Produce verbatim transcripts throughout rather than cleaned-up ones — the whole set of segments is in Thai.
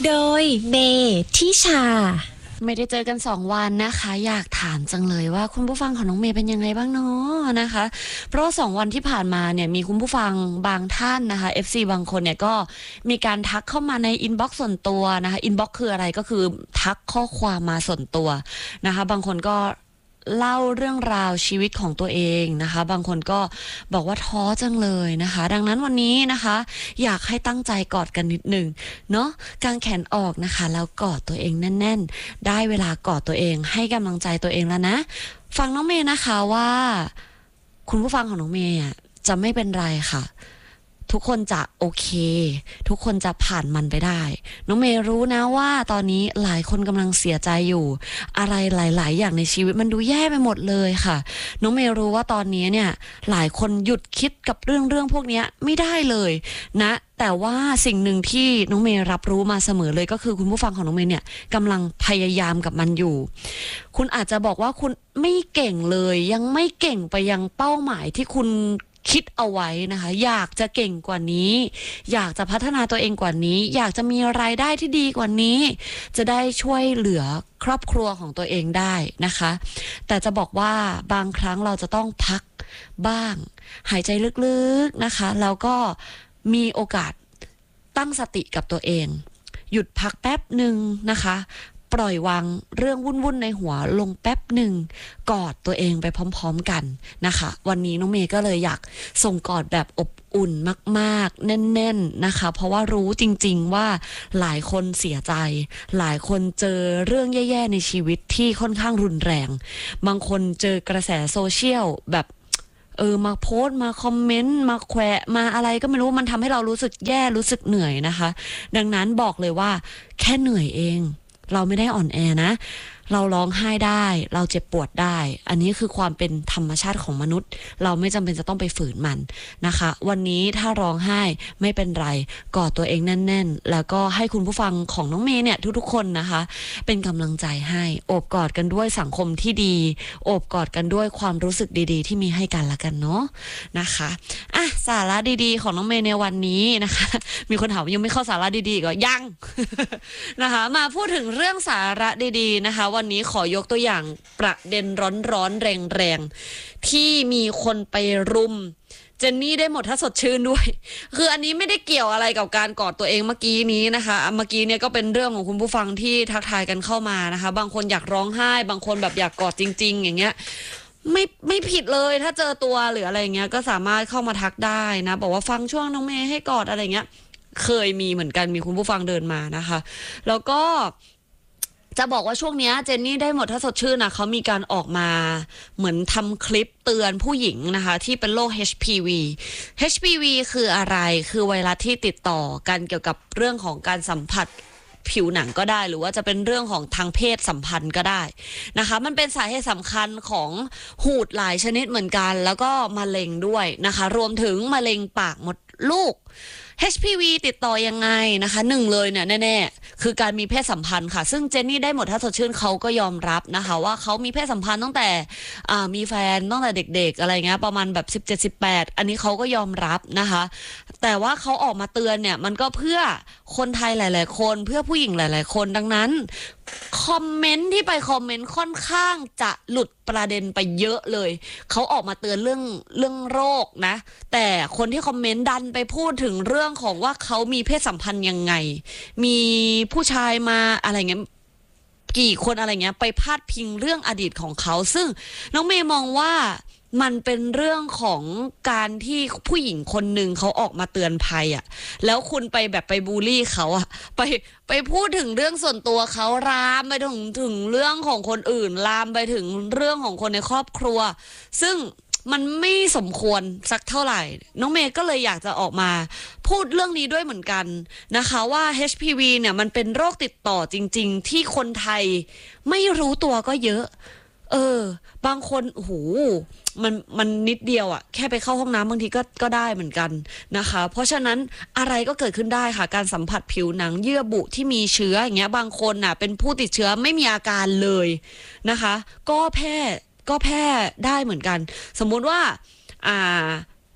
โดยเมทิชาไม่ได้เจอกันสองวันนะคะอยากถามจังเลยว่าคุณผู้ฟังของน้องเมย์เป็นยังไงบ้างเนาะนะคะเพราะสองวันที่ผ่านมาเนี่ยมีคุณผู้ฟังบางท่านนะคะ เอฟ ซี บางคนเนี่ยก็มีการทักเข้ามาในอินบ็อกซ์ส่วนตัวนะคะอินบ็อกซ์คืออะไรก็คือทักข้อความมาส่วนตัวนะคะบางคนก็เล่าเรื่องราวชีวิตของตัวเองนะคะบางคนก็บอกว่าท้อจังเลยนะคะดังนั้นวันนี้นะคะอยากให้ตั้งใจกอดกันนิดหนึ่งเนาะกางแขนออกนะคะแล้วกอดตัวเองแน่นๆได้เวลากอดตัวเองให้กำลังใจตัวเองแล้วนะฟังน้องเมย์นะคะว่าคุณผู้ฟังของน้องเมย์จะไม่เป็นไรค่ะทุกคนจะโอเคทุกคนจะผ่านมันไปได้น้องเมย์รู้นะว่าตอนนี้หลายคนกำลังเสียใจอยู่อะไรหลายๆอย่างในชีวิตมันดูแย่ไปหมดเลยค่ะน้องเมย์รู้ว่าตอนนี้เนี่ยหลายคนหยุดคิดกับเรื่องเรื่องพวกนี้ไม่ได้เลยนะแต่ว่าสิ่งหนึ่งที่น้องเมย์รับรู้มาเสมอเลยก็คือคุณผู้ฟังของน้องเมย์เนี่ยกำลังพยายามกับมันอยู่คุณอาจจะบอกว่าคุณไม่เก่งเลยยังไม่เก่งไปยังเป้าหมายที่คุณคิดเอาไว้นะคะอยากจะเก่งกว่านี้อยากจะพัฒนาตัวเองกว่านี้อยากจะมีรายได้ที่ดีกว่านี้จะได้ช่วยเหลือครอบครัวของตัวเองได้นะคะแต่จะบอกว่าบางครั้งเราจะต้องพักบ้างหายใจลึกๆนะคะแล้วก็มีโอกาสตั้งสติกับตัวเองหยุดพักแป๊บหนึ่งนะคะปล่อยวางเรื่องวุ่นๆในหัวลงแป๊บหนึ่งกอดตัวเองไปพร้อมๆกันนะคะวันนี้น้องเมย์ก็เลยอยากส่งกอดแบบอบอุ่นมากๆแน่นๆนะคะเพราะว่ารู้จริงๆว่าหลายคนเสียใจหลายคนเจอเรื่องแย่ๆในชีวิตที่ค่อนข้างรุนแรงบางคนเจอกระแสโซเชียลแบบเออมาโพสต์มาคอมเมนต์มาแขวะมาอะไรก็ไม่รู้มันทำให้เรารู้สึกแย่รู้สึกเหนื่อยนะคะดังนั้นบอกเลยว่าแค่เหนื่อยเองเราไม่ได้อ่อนแอนะเราร้องไห้ได้เราเจ็บปวดได้อันนี้คือความเป็นธรรมชาติของมนุษย์เราไม่จำเป็นจะต้องไปฝืนมันนะคะวันนี้ถ้าร้องไห้ไม่เป็นไรกอดตัวเองแน่นๆแล้วก็ให้คุณผู้ฟังของน้องเมย์เนี่ยทุกๆคนนะคะเป็นกำลังใจให้โอบกอดกันด้วยสังคมที่ดีโอบกอดกันด้วยความรู้สึกดีๆที่มีให้กันละกันเนาะนะคะอ่ะสาระดีๆของน้องเมย์ในวันนี้นะคะมีคนถามว่ายังไม่เข้าสาระดีๆก็ยัง นะคะมาพูดถึงเรื่องสาระดีๆนะคะวันนี้ขอยกตัวอย่างประเด็นร้อนๆแรงๆที่มีคนไปรุมเจนนี่ได้หมดถ้าสดชื่นด้วยคืออันนี้ไม่ได้เกี่ยวอะไรกับการกอดตัวเองเมื่อกี้นี้นะคะเมื่อกี้เนี่ยก็เป็นเรื่องของคุณผู้ฟังที่ทักทายกันเข้ามานะคะบางคนอยากร้องไห้บางคนแบบอยากกอดจริงๆอย่างเงี้ยไม่ไม่ผิดเลยถ้าเจอตัวหรืออะไรเงี้ยก็สามารถเข้ามาทักได้นะบอกว่าฟังช่วงน้องเมย์ให้กอดอะไรเงี้ยเคยมีเหมือนกันมีคุณผู้ฟังเดินมานะคะแล้วก็จะบอกว่าช่วงนี้เจนนี่ได้หมดถ้าสดชื่นนะเขามีการออกมาเหมือนทำคลิปเตือนผู้หญิงนะคะที่เป็นโรค เอช พี วี เอช พี วี คืออะไรคือไวรัสที่ติดต่อกันเกี่ยวกับเรื่องของการสัมผัสผิวหนังก็ได้หรือว่าจะเป็นเรื่องของทางเพศสัมพันธ์ก็ได้นะคะมันเป็นสาเหตุสำคัญของหูดหลายชนิดเหมือนกันแล้วก็มะเร็งด้วยนะคะรวมถึงมะเร็งปากมดลูกเอช พี วี ติดต่อยังไงนะคะหนึ่งเลยเนี่ยแน่ๆคือการมีเพศสัมพันธ์ค่ะซึ่งเจนนี่ได้หมดถ้าสดชื่นเขาก็ยอมรับนะคะว่าเขามีเพศสัมพันธ์ตั้งแต่มีแฟนตั้งแต่เด็กๆอะไรเงี้ยประมาณแบบสิบเจ็ด สิบแปดอันนี้เขาก็ยอมรับนะคะแต่ว่าเขาออกมาเตือนเนี่ยมันก็เพื่อคนไทยหลายๆคนเพื่อผู้หญิงหลายๆคนดังนั้นคอมเมนต์ที่ไปคอมเมนต์ค่อนข้างจะหลุดประเด็นไปเยอะเลยเขาออกมาเตือนเรื่องเรื่องโรคนะแต่คนที่คอมเมนต์ดันไปพูดถึงเรื่องของว่าเขามีเพศสัมพันธ์ยังไงมีผู้ชายมาอะไรเงี้ยกี่คนอะไรเงี้ยไปพาดพิงเรื่องอดีตของเขาซึ่งน้องเมย์มองว่ามันเป็นเรื่องของการที่ผู้หญิงคนหนึ่งเขาออกมาเตือนภัยอ่ะแล้วคุณไปแบบไปบูลลี่เขาอ่ะไปไปพูดถึงเรื่องส่วนตัวเขาลามไปถึงถึงเรื่องของคนอื่นลามไปถึงเรื่องของคนในครอบครัวซึ่งมันไม่สมควรสักเท่าไหร่น้องเมย์ก็เลยอยากจะออกมาพูดเรื่องนี้ด้วยเหมือนกันนะคะว่า เอช พี วี เนี่ยมันเป็นโรคติดต่อจริงๆที่คนไทยไม่รู้ตัวก็เยอะเออบางคนโอ้โหมันมันนิดเดียวอะแค่ไปเข้าห้องน้ำบางทีก็ก็ได้เหมือนกันนะคะเพราะฉะนั้นอะไรก็เกิดขึ้นได้ค่ะการสัมผัสผิวหนังเยื่อบุที่มีเชื้ออย่างเงี้ยบางคนน่ะเป็นผู้ติดเชื้อไม่มีอาการเลยนะคะก็แพร่ก็แพร่ได้เหมือนกันสมมุติว่าอ่า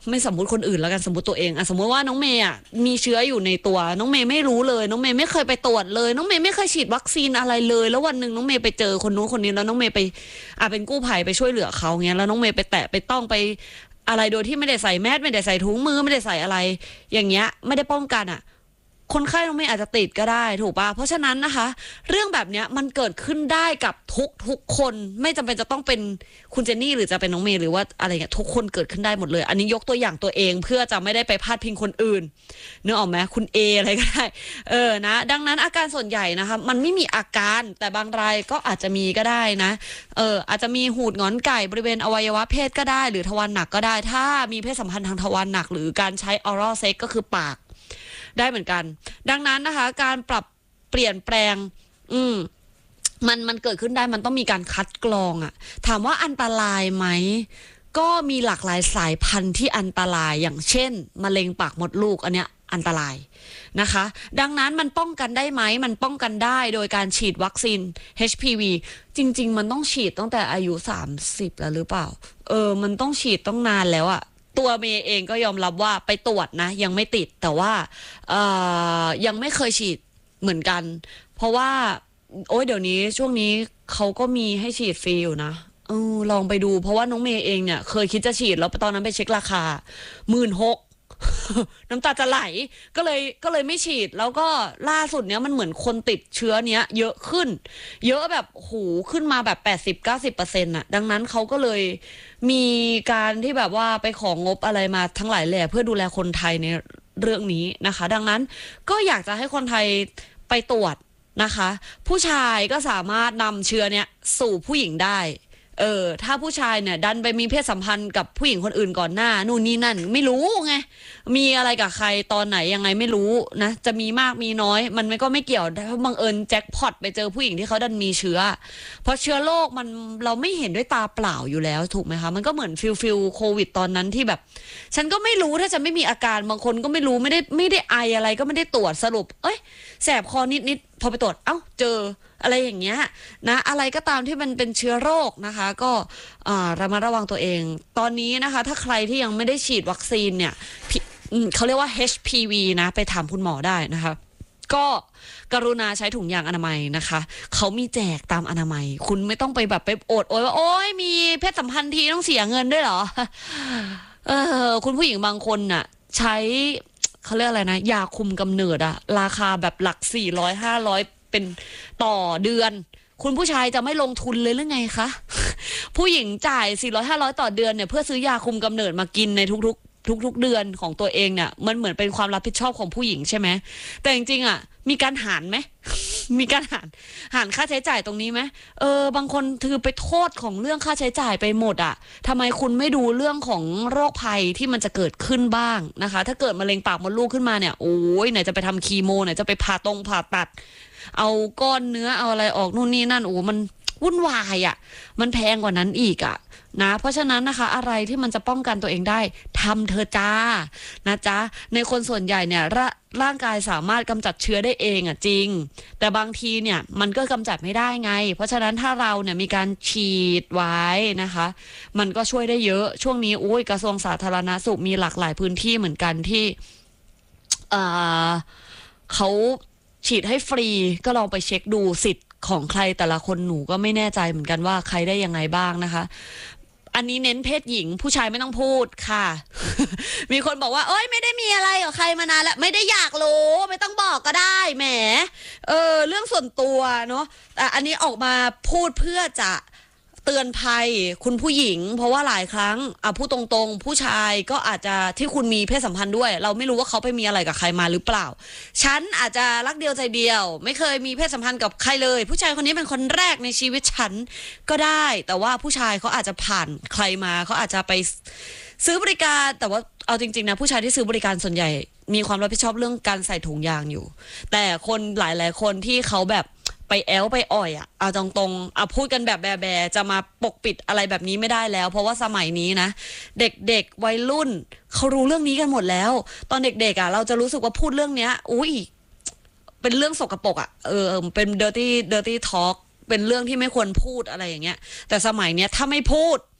ไม่สมมุติคนอื่นแล้วกันสมมติตัวเองอะสมมติว่าน้องเมย์อะมีเชื้ออยู่ในตัวน้องเมย์ไม่รู้เลยน้องเมย์ไม่เคยไปตรวจเลยน้องเมย์ไม่เคยฉีดวัคซีนอะไรเลยแล้ววันหนึ่งน้องเมย์ไปเจอคนนู้นคนนี้แล้วน้องเมย์ไปอ่ะเป็นกู้ภัยไปช่วยเหลือเขาเงี้ยแล้วน้องเมย์ไปแตะไปต้องไปอะไรโดยที่ไม่ได้ใส่แมสไม่ได้ใส่ถุงมือไม่ได้ใส่อะไรอย่างเงี้ยไม่ได้ป้องกันอะคนไข้น้องเมย์อาจจะติดก็ได้ถูกป่ะเพราะฉะนั้นนะคะเรื่องแบบเนี้ยมันเกิดขึ้นได้กับทุกทุกคนไม่จำเป็นจะต้องเป็นคุณเจนนี่หรือจะเป็นน้องเมย์หรือว่าอะไรเงี้ยทุกคนเกิดขึ้นได้หมดเลยอันนี้ยกตัวอย่างตัวเองเพื่อจะไม่ได้ไปพาดพิงคนอื่นนึกออกไหมคุณเออะไรก็ได้เออนะดังนั้นอาการส่วนใหญ่นะคะมันไม่มีอาการแต่บางรายก็อาจจะมีก็ได้นะเอออาจจะมีหูดงอนไก่บริเวณอวัยวะเพศก็ได้หรือทวารหนักก็ได้ถ้ามีเพศสัมพันธ์ทางทวารหนักหรือการใช้ oral sex ก็คือปากได้เหมือนกันดังนั้นนะคะการปรับเปลี่ยนแปลงอืมมันมันเกิดขึ้นได้มันต้องมีการคัดกรองอะถามว่าอันตรายไหมก็มีหลากหลายสายพันธุ์ที่อันตรายอย่างเช่นมะเร็งปากมดลูกอันเนี้ยอันตรายนะคะดังนั้นมันป้องกันได้ไหมมันป้องกันได้โดยการฉีดวัคซีน เอช พี วี จริงๆมันต้องฉีดตั้งแต่อายุสามสิบแล้วหรือเปล่าเออมันต้องฉีดต้องนานแล้วอะตัวเมย์เองก็ยอมรับว่าไปตรวจนะยังไม่ติดแต่ว่าเอ่อยังไม่เคยฉีดเหมือนกันเพราะว่าโอ้ยเดี๋ยวนี้ช่วงนี้เขาก็มีให้ฉีดฟรีอยู่นะเออลองไปดูเพราะว่าน้องเมย์เองเนี่ยเคยคิดจะฉีดแล้วตอนนั้นไปเช็คราคาหมื่นหกน้ำตาจะไหลก็เลยก็เลยไม่ฉีดแล้วก็ล่าสุดเนี้ยมันเหมือนคนติดเชื้อเนี้ยเยอะขึ้นเยอะแบบโหขึ้นมาแบบ แปดสิบถึงเก้าสิบเปอร์เซ็นต์ น่ะดังนั้นเขาก็เลยมีการที่แบบว่าไปของงบอะไรมาทั้งหลายแหล่เพื่อดูแลคนไทยในเรื่องนี้นะคะดังนั้นก็อยากจะให้คนไทยไปตรวจนะคะผู้ชายก็สามารถนำเชื้อเนี้ยสู่ผู้หญิงได้เออถ้าผู้ชายเนี่ยดันไปมีเพศสัมพันธ์กับผู้หญิงคนอื่นก่อนหน้านู่นนี่นั่นไม่รู้ไงมีอะไรกับใครตอนไหนยังไงไม่รู้นะจะมีมากมีน้อยมันไม่ก็ไม่เกี่ยวถ้าบังเอิญแจ็คพอตไปเจอผู้หญิงที่เขาดันมีเชื้อเพราะเชื้อโรคมันเราไม่เห็นด้วยตาเปล่าอยู่แล้วถูกไหมคะมันก็เหมือนฟิลฟิลโควิดตอนนั้นที่แบบฉันก็ไม่รู้ถ้าจะไม่มีอาการบางคนก็ไม่รู้ไม่ได้ไม่ได้ไออะไรก็ไม่ได้ตรวจสรุปเอ้ยแสบคอนิดนิดพอไปตรวจเอ้าเจออะไรอย่างเงี้ยนะอะไรก็ตามที่มันเป็นเชื้อโรคนะคะก็ระมัดระวังตัวเองตอนนี้นะคะถ้าใครที่ยังไม่ได้ฉีดวัคซีนเนี่ยเขาเรียกว่า เอช พี วี นะไปถามคุณหมอได้นะคะก็กรุณาใช้ถุงยางอนามัยนะคะเขามีแจกตามอนามัยคุณไม่ต้องไปแบบไปโอดโอยว่าโอ้ยมีเพศสัมพันธ์ทีต้องเสียเงินด้วยเหรอเออคุณผู้หญิงบางคนน่ะใช้เขาเรียกอะไรนะยาคุมกำเนิดอะราคาแบบหลักสี่ร้อยห้าร้อยเป็นต่อเดือนคุณผู้ชายจะไม่ลงทุนเลยหรือไงคะผู้หญิงจ่ายสี่ร้อยห้าร้อยต่อเดือนเนี่ยเพื่อซื้อยาคุมกำเนิดมากินในทุกๆทุกๆเดือนของตัวเองเนี่ยมันเหมือนเป็นความรับผิดชอบของผู้หญิงใช่ไหมแต่จริงๆอ่ะมีการหารไหม มีการหารหารค่าใช้จ่ายตรงนี้ไหมเออบางคนถือไปโทษของเรื่องค่าใช้จ่ายไปหมดอ่ะทำไมคุณไม่ดูเรื่องของโรคภัยที่มันจะเกิดขึ้นบ้างนะคะถ้าเกิดมะเร็งปากมดลูกขึ้นมาเนี่ยโอ้ยไหนจะไปทำคีโมไหนจะไปผ่าตรงผ่าตัดเอาก้อนเนื้อเอาอะไรออกนู่นนี่นั่นโอ้มันวุ่นวายอ่ะมันแพงกว่านั้นอีกอ่ะนะเพราะฉะนั้นนะคะอะไรที่มันจะป้องกันตัวเองได้ทำเธอจ้านะจ๊ะในคนส่วนใหญ่เนี่ยรร่างกายสามารถกำจัดเชื้อได้เองอ่ะจริงแต่บางทีเนี่ยมันก็กำจัดไม่ได้ไงเพราะฉะนั้นถ้าเราเนี่ยมีการฉีดไว้นะคะมันก็ช่วยได้เยอะช่วงนี้อุ้ยกระทรวงสาธารณสุขมีหลากหลายพื้นที่เหมือนกันที่เอ่อเขาฉีดให้ฟรีก็ลองไปเช็คดูสิทธิ์ของใครแต่ละคนหนูก็ไม่แน่ใจเหมือนกันว่าใครได้ยังไงบ้างนะคะอันนี้เน้นเพศหญิงผู้ชายไม่ต้องพูดค่ะ มีคนบอกว่าเอ้ยไม่ได้มีอะไรกับใครมานานแล้วไม่ได้อยากรู้ไม่ต้องบอกก็ได้แหมเออเรื่องส่วนตัวเนาะแต่อันนี้ออกมาพูดเพื่อจะเตือนภัยคุณผู้หญิงเพราะว่าหลายครั้งอ่ะพูดตรงๆผู้ชายก็อาจจะที่คุณมีเพศสัมพันธ์ด้วยเราไม่รู้ว่าเขาไปมีอะไรกับใครมาหรือเปล่าฉันอาจจะรักเดียวใจเดียวไม่เคยมีเพศสัมพันธ์กับใครเลยผู้ชายคนนี้เป็นคนแรกในชีวิตฉันก็ได้แต่ว่าผู้ชายเขาอาจจะผ่านใครมาเขาอาจจะไปซื้อบริการแต่ว่าเอาจริงๆนะผู้ชายที่ซื้อบริการส่วนใหญ่มีความรับผิดชอบเรื่องการใส่ถุงยางอยู่แต่คนหลายๆคนที่เขาแบบไปแอลไปอ่อยอ่ะเอาตรงๆเอาพูดกันแบบแบๆจะมาปกปิดอะไรแบบนี้ไม่ได้แล้วเพราะว่าสมัยนี้นะเด็กๆวัยรุ่นเขารู้เรื่องนี้กันหมดแล้วตอนเด็กๆอ่ะเราจะรู้สึกว่าพูดเรื่องเนี้ยอุ้ยเป็นเรื่องสกปรกอ่ะเออเป็น dirty dirty talk เป็นเรื่องที่ไม่ควรพูดอะไรอย่างเงี้ยแต่สมัยเนี้ยถ้าไม่พูด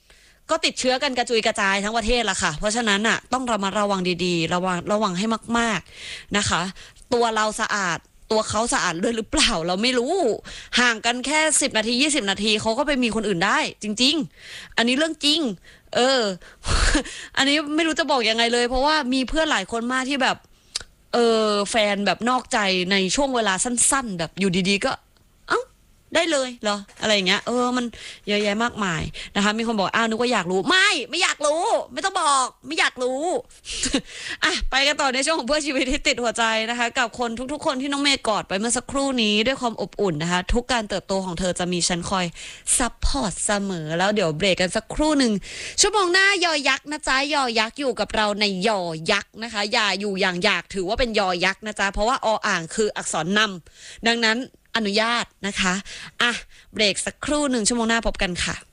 ก็ติดเชื้อกันกระจุยกระจายทั้งประเทศละค่ะเพราะฉะนั้นอ่ะต้องระมัดระวังดีๆระวังระวังให้มากๆนะคะตัวเราสะอาดตัวเขาสะอาดด้วยหรือเปล่าเราไม่รู้ห่างกันแค่สิบนาทียี่สิบนาทีเขาก็ไปมีคนอื่นได้จริงๆอันนี้เรื่องจริงเออ อันนี้ไม่รู้จะบอกยังไงเลยเพราะว่ามีเพื่อนหลายคนมากที่แบบเออแฟนแบบนอกใจในช่วงเวลาสั้นๆแบบอยู่ดีๆก็เอ้าได้เลยเหรออะไรอย่างเงี้ยเออมันเยอะแยะมากมายนะคะมีคนบอกอ้าวนึกว่าอยากรู้ไม่ไม่อยากรู้ไม่ต้องบอกไม่อยากรู้ อ่ะไปกันต่อในช่วงของเพื่อชีวิตที่ติดหัวใจนะคะกับคนทุกๆคนที่น้องเมย์กอดไปเมื่อสักครู่นี้ด้วยความอบอุ่นนะคะทุกการเติบโตของเธอจะมีฉันคอยซัพพอร์ตเสมอแล้วเดี๋ยวเบรกกันสักครู่หนึ่งชั่วโมงหน้ายอยักษ์นะจ๊ะยอยักษ์อยู่กับเราในยอยักษ์นะคะอย่าอยู่อย่างอยากถือว่าเป็นยอยักษ์นะจ๊ะเพราะว่าออ่างคืออักษรนำดังนั้นอนุญาตนะคะอ่ะเบรกสักครู่หนึ่งชั่วโมงหน้าพบกันค่ะ